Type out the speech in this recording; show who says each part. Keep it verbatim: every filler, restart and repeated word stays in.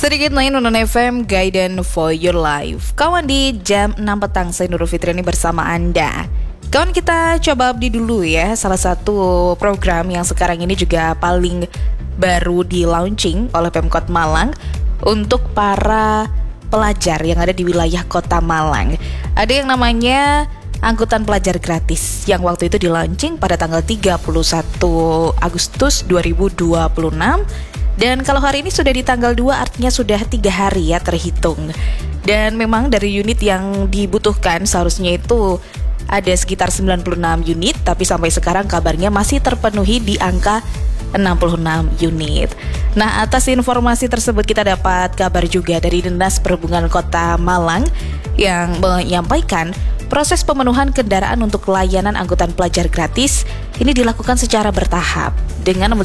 Speaker 1: Sedikit main Unan F M, Guidance for Your Life. Kawan, di jam enam petang saya Nurul Fitri ini bersama Anda. Kawan, kita coba update dulu ya salah satu program yang sekarang ini juga paling baru di launching oleh Pemkot Malang untuk para pelajar yang ada di wilayah Kota Malang. Ada yang namanya angkutan pelajar gratis yang waktu itu di launching pada tanggal tiga puluh satu Agustus dua ribu dua puluh enam. Dan kalau hari ini sudah di tanggal dua, artinya sudah tiga hari ya terhitung. Dan memang dari unit yang dibutuhkan seharusnya itu ada sekitar sembilan puluh enam unit, tapi sampai sekarang kabarnya masih terpenuhi di angka enam puluh enam unit. Nah, atas informasi tersebut kita dapat kabar juga dari Dinas Perhubungan Kota Malang yang menyampaikan proses pemenuhan kendaraan untuk layanan angkutan pelajar gratis ini dilakukan secara bertahap dengan